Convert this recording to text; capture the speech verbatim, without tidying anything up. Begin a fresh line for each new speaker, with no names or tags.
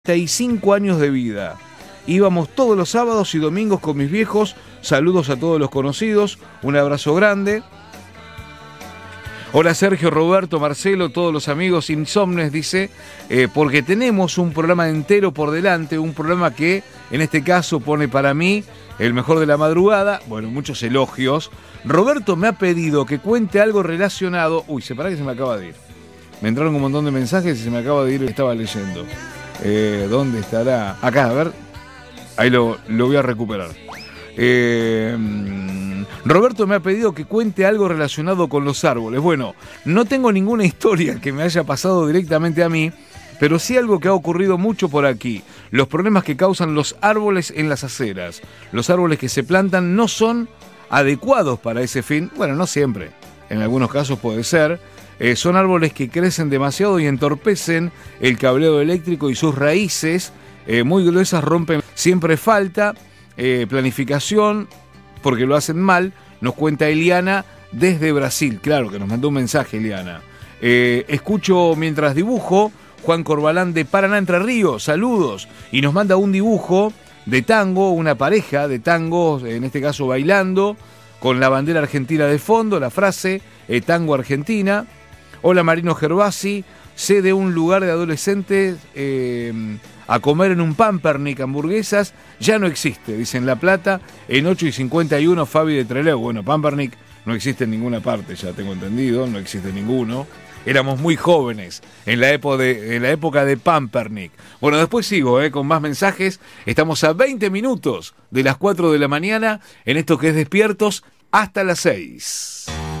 treinta y cinco años de vida. Íbamos todos los sábados y domingos con mis viejos. Saludos a todos los conocidos. Un abrazo grande. Hola Sergio, Roberto, Marcelo, todos los amigos insomnes, dice, eh, porque tenemos un programa entero por delante, un programa que en este caso pone para mí el mejor de la madrugada. Bueno, muchos elogios. Roberto me ha pedido que cuente algo relacionado. Uy, se para que se me acaba de ir. Me entraron un montón de mensajes y se me acaba de ir, estaba leyendo. Eh, ¿Dónde estará? Acá, a ver. Ahí lo, lo voy a recuperar. Eh, Roberto me ha pedido que cuente algo relacionado con los árboles. Bueno, no tengo ninguna historia que me haya pasado directamente a mí, pero sí algo que ha ocurrido mucho por aquí. Los problemas que causan los árboles en las aceras. Los árboles que se plantan no son adecuados para ese fin. Bueno, no siempre. En algunos casos puede ser. Eh, son árboles que crecen demasiado y entorpecen el cableado eléctrico y sus raíces eh, muy gruesas rompen. Siempre falta eh, planificación porque lo hacen mal, nos cuenta Eliana desde Brasil. Claro que nos mandó un mensaje Eliana. Eh, escucho mientras dibujo, Juan Corbalán de Paraná, Entre Ríos, saludos. Y nos manda un dibujo de tango, una pareja de tangos, en este caso bailando, con la bandera argentina de fondo, la frase eh, tango Argentina. Hola Marino Gervasi, sé de un lugar de adolescentes eh, a comer en un Pampernick hamburguesas, ya no existe, dice en La Plata, en ocho y cincuenta y uno Fabi de Trelew. Bueno, Pampernick no existe en ninguna parte, ya tengo entendido, no existe ninguno. Éramos muy jóvenes en la, época de, en la época de Pampernick. Bueno, después sigo eh, con más mensajes. Estamos a veinte minutos de las cuatro de la mañana en esto que es Despiertos hasta las seis.